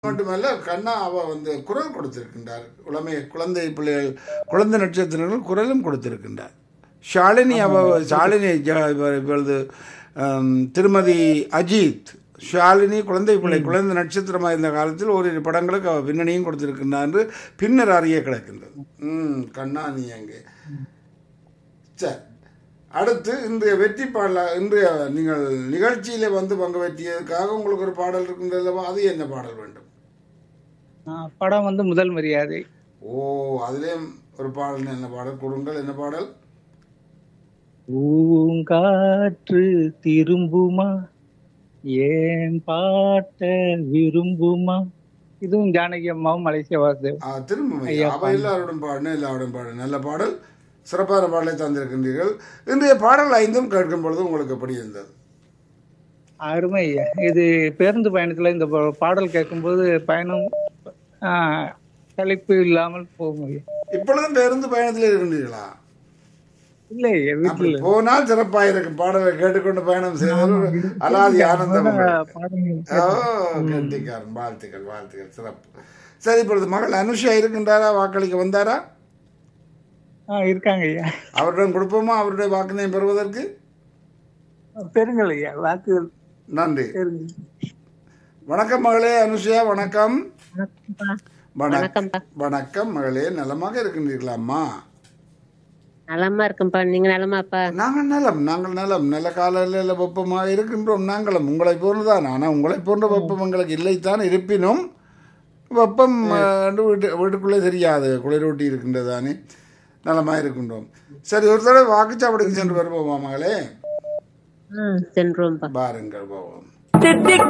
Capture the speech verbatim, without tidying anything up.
மட்டுமல்ல கண்ணா அவ வந்து குரல் கொடுத்திருக்கின்றார். உளமை குழந்தை பிள்ளைகள் குழந்தை நட்சத்திரங்கள் குரலும் கொடுத்திருக்கின்றார். ஷாலினி அவ ஷாலினி ஜ- இவ- இவளது ஆம், திருமதி அஜித் ஷாலினி குழந்தை பிள்ளை குழந்தை நட்சத்திரமாக இருந்த காலத்தில் ஓரிரு படங்களுக்கு அவ பின்னணியும் கொடுத்திருக்கின்றார் என்று பின்னர் அறிய கிடக்கின்றது. ம் கண்ணா நீ அங்கே சரி. அடுத்து இன்றைய வெற்றி பாடல இன்றைய நீங்கள் நிகழ்ச்சியிலே வந்து பங்கு பெற்றியதுக்காக உங்களுக்கு ஒரு பாடல் இருக்கின்றது அல்லவா? அது என்ன பாடல் வேண்டும்? ஆ, படம் வந்து முதல் மரியாதை. ஓ அதிலே ஒரு பாடல் என்ன பாடல் கொடுங்கள், என்ன பாடல்? பூங்காற்று திரும்புமா ஏன் பாட்ட விரும்புமா. இதுவும் ஜானகி அம்மாவும் மலேசியா வாசுதேவ். ஆ, திரும்ப ஐயா அவ எல்லாரோடும் பாடின எல்லாரோடும் பாடு நல்ல பாடல், சிறப்பான பாடலை தந்திருக்கின்றீர்கள். இன்றைய பாடல் ஐந்தும் கேட்கும் பொழுது உங்களுக்கு எப்படி இருந்தது? அருமை ஐயா. இது பேருந்து பயணத்துல இந்த பா- பாடல் கேட்கும்போது பயணம் ஆ, களைப்பு இல்லாமல் போகும் ஐயா. இப்பொழுதும் பேருந்து பயணத்தில் இருக்கின்றீர்களா? இல்ல ஐயா, அப்படி வீட்டுல போனால் சிறப்பாக இருக்கும். பாடலை கேட்டுக்கொண்டு பயணம் செய்வது ஒரு அலாதி ஆனந்தம் உங்களுக்கு. பாடல் ஓ கெட்டிக்காரன், வாழ்த்துக்கள் வாழ்த்துக்கள், சிறப்பு. சரி, இப்பொழுது மகள் அனுஷா இருக்கின்றாரா? வாக்களிக்க வந்தாரா? ஆ, இருக்காங்க ஐயா. அவரிடம் கொடுப்போமா அவருடைய வாக்கினை பெறுவதற்கு? பெருங்கள் ஐயா, வாக்குகள் நன்றி. பெருங்க. வணக்கம் மகளே அனுஷா, வணக்கம். வணக்கம்ப்பா. வணக்கம் வணக்கம்ப்பா. வணக்கம் மகளே, நலமாக இருக்கின்றீர்களாம்மா? நலமா இருக்கும்பா. நீங்க நலமாப்பா? நாங்கள் நலம், நாங்கள் நலம். நல்ல காலையில் வெப்பமாக இருக்கின்றோம் நாங்களும். உங்களை போன்றுதான். ஆனால் உங்களை போன்ற வெப்பம் எங்களுக்கு இல்லைத்தான். இருப்பினும் வெப்பம் அஹ், என்று வீட்டு வீட்டுக்குள்ளே தெரியாது, குளிரூட்டி இருக்கின்றதானே. நலமாக இருக்கின்றோம். சரி, ஒரு தடவை வாக்குச்சாவடிக்கு சென்று வருவோமா மகளே? ம், சென்றோம்பா. பாருங்கள் போவோம். தித்திக்கும்